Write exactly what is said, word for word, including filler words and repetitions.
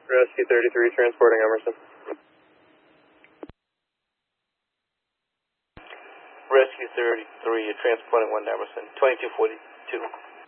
Rescue thirty-three, transporting Emerson. Rescue thirty-three, you're transporting one Emerson, twenty-two forty-two.